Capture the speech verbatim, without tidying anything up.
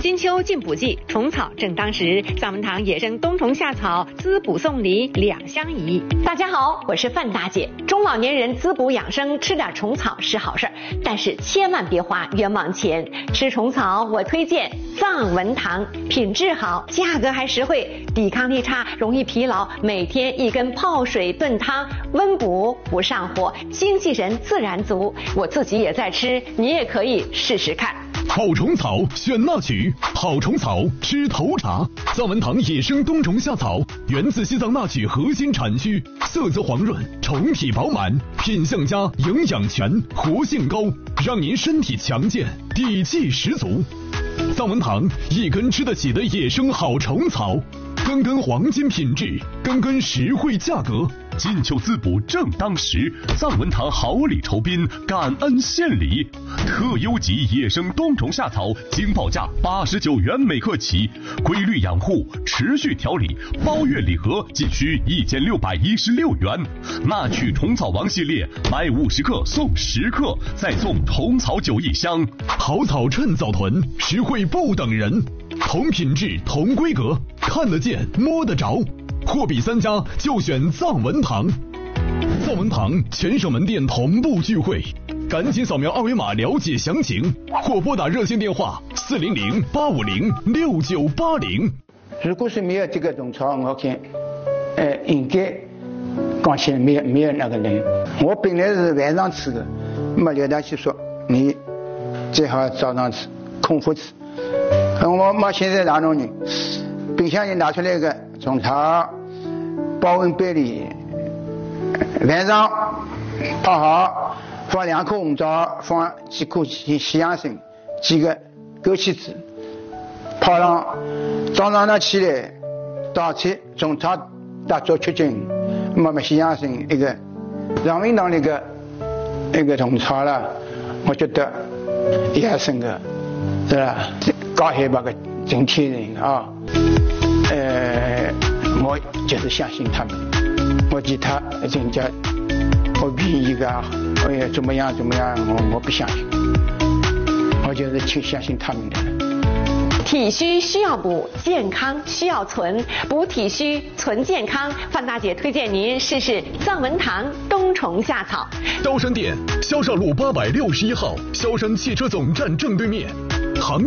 金秋进补季，虫草正当时，藏文堂野生冬虫夏草滋补送礼两相宜。大家好，我是范大姐。中老年人滋补养生，吃点虫草是好事，但是千万别花冤枉钱。吃虫草我推荐藏文堂，品质好，价格还实惠，抵抗力差，容易疲劳，每天一根泡水炖汤，温补不上火，精气神自然足。我自己也在吃，你也可以试试看。 好虫草选那曲，好虫草吃头茶。藏文堂野生冬虫夏草源自西藏那曲核心产区，色泽黄润，虫体饱满，品相佳，营养全，活性高，让您身体强健，底气十足。藏文堂一根吃得起的野生好虫草，根根黄金品质，根根实惠价格。 金秋滋补正当时，藏文堂好礼酬宾，感恩献礼。特优级野生冬虫夏草，经报价八十九元每克起，规律养护，持续调理，包月礼盒仅需一千六百一十六元。那曲虫草王系列，买五十克送十克，再送虫草酒一箱。 好草趁早囤，实惠不等人，同品质同规格，看得见摸得着。货比三家就选藏文堂。藏文堂全省门店同步聚会，赶紧扫描二维码了解详情，或拨打热线电话四零零八五零六九八零。 如果是没有这个虫草，我看，呃，应该讲起来没有没有那个人。我本来是晚上吃的，那么刘大去说你最好早上吃，空腹吃。我妈现在哪种人？冰箱里拿出来一个虫草，保温杯里，晚上泡好，放两颗红枣，放几颗西西洋参，几个枸杞子，泡上，早上呢起来倒出虫草打做吃进，那么西洋参一个，肠胃当那个那个虫草了，我觉得也是个，是吧？搞黑吧个整体人啊。呃，我就是相信他们，我其他人家我比一个哎呀怎么样怎么样，我我不相信，我就是挺相信他们的。 体虚需要补，健康需要存，补体虚存健康。范大姐推荐您试试藏文堂冬虫夏草。 刀山店萧少路八百六十一号，萧山汽车总站正对面。杭